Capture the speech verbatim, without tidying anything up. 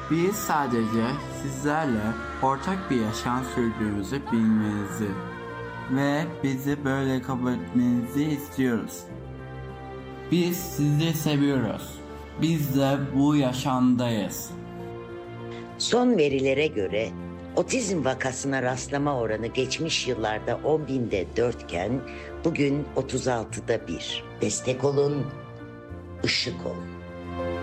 Biz sadece sizlerle ortak bir yaşam sürdüğümüzü bilmenizi ve bizi böyle kabul etmenizi istiyoruz. Biz sizi seviyoruz. Biz de bu yaşamdayız. Son verilere göre otizm vakasına rastlama oranı geçmiş yıllarda on binde dört iken bugün otuz altıda bir. Destek olun, ışık olun.